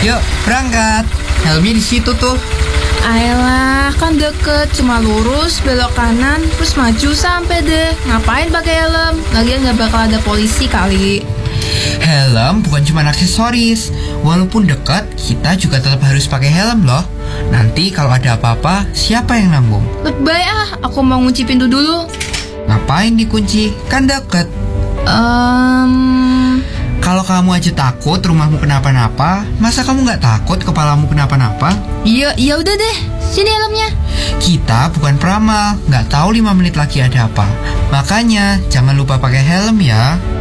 Yuk, berangkat. Helmnya di situ tuh. Ayolah, kan deket, cuma lurus, belok kanan, terus maju sampai deh. Ngapain pakai helm? Lagian nggak bakal ada polisi kali. Helm bukan cuma aksesoris. Walaupun dekat, kita juga tetap harus pakai helm loh. Nanti kalau ada apa-apa, siapa yang nanggung? Lebay aku mau ngunci pintu dulu. Ngapain dikunci? Kan deket. Kalau kamu aja takut rumahmu kenapa-napa, masa kamu nggak takut kepalamu kenapa-napa? Iya udah deh. Sini helmnya. Kita bukan peramal, nggak tahu 5 menit lagi ada apa. Makanya jangan lupa pakai helm ya.